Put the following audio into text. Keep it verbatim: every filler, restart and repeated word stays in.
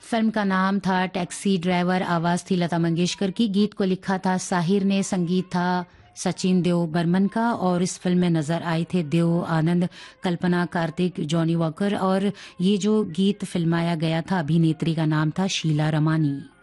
Film का नाम था टैक्सी ड्राइवर, आवाज थी लता मंगेशकर की, गीत को लिखा था साहिर ने, संगीत था सचिन देव बर्मन का और इस फिल्म में नजर आए थे देव आनंद, कल्पना, कार्तिक, जॉनी वॉकर और ये जो गीत फिल्माया गया था अभिनेत्री का नाम था शीला रमानी।